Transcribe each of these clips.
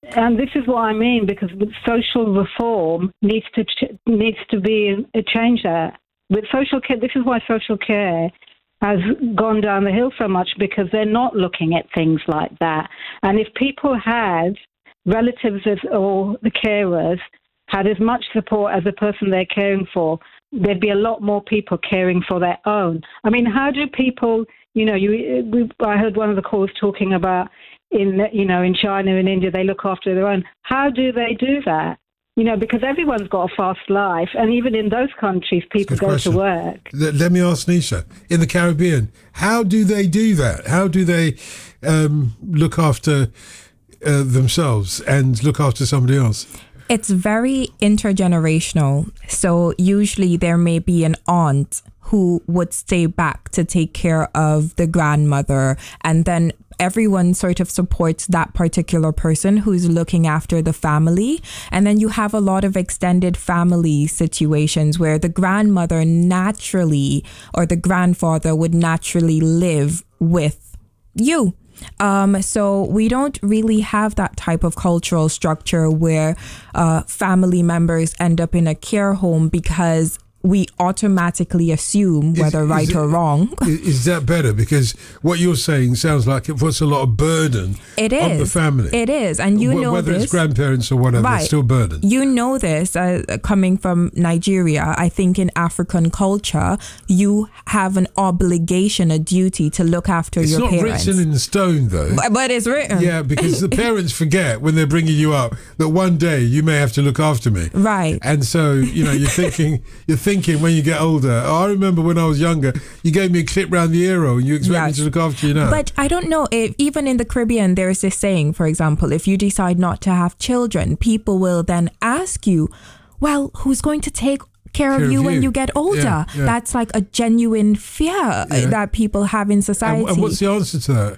And this is what I mean, because with social reform needs to be a change there. With social care, this is why social care has gone down the hill so much, because they're not looking at things like that. And if people had relatives or the carers had as much support as the person they're caring for, there'd be a lot more people caring for their own. I mean, how do people, I heard one of the callers talking about in China and India, they look after their own. How do they do that? Because everyone's got a fast life, and even in those countries, people go to work. Let me ask Nisha, in the Caribbean, how do they do that? How do they look after themselves and look after somebody else? It's very intergenerational. So usually there may be an aunt who would stay back to take care of the grandmother, and then everyone sort of supports that particular person who's looking after the family. And then you have a lot of extended family situations where the grandmother naturally, or the grandfather would naturally live with you. So we don't really have that type of cultural structure where family members end up in a care home, because we automatically assume, whether right or wrong. Is that better? Because what you're saying sounds like it puts a lot of burden on the family. It is. And whether it's grandparents or whatever, right, it's still burden. You know this, coming from Nigeria. I think in African culture, you have an obligation, a duty to look after your parents. It's not written in stone, though. But it's written. Yeah, because the parents forget when they're bringing you up that one day you may have to look after me. Right. And so, you're thinking when you get older, I remember when I was younger, you gave me a clip round the ear and you expect me to look after you now. But I don't know, if even in the Caribbean, there's this saying, for example, if you decide not to have children, people will then ask you, well, who's going to take care of you when you get older? Yeah. That's like a genuine fear that people have in society. And what's the answer to that?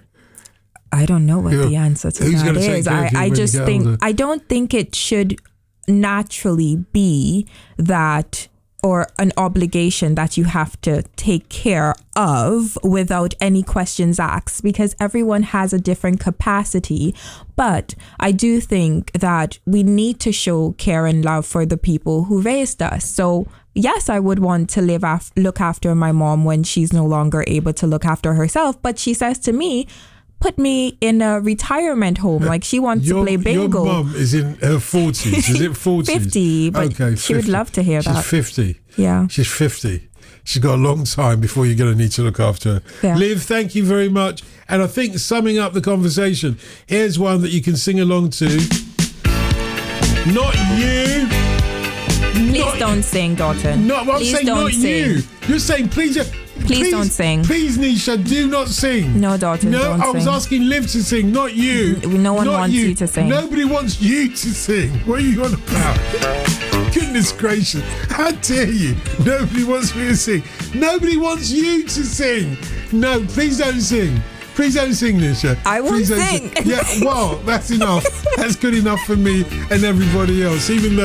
I don't know what the answer to that is. I just think, older? I don't think it should naturally be that, or an obligation that you have to take care of without any questions asked, because everyone has a different capacity. But I do think that we need to show care and love for the people who raised us. So yes, I would want to look after my mom when she's no longer able to look after herself. But she says to me, put me in a retirement home. Like, she wants to play bingo. Your mum is in her 40s. Is it 40s? 50, but okay, 50. She would love to hear that. She's 50. Yeah. She's 50. She's got a long time before you're going to need to look after her. Yeah. Liv, thank you very much. And I think, summing up the conversation, here's one that you can sing along to. Not you. Please don't sing, Dalton. No, I'm saying not you. You're saying please don't sing. Please, Nisha, do not sing. No, Dalton, don't I was sing. asking Liv to sing, not you. No one wants you to sing. Nobody wants you to sing. What are you on about? Goodness gracious. How dare you? Nobody wants me to sing. Nobody wants you to sing. No, please don't sing. Please don't sing, Nisha. I won't sing. Yeah, well, that's enough. That's good enough for me and everybody else, even though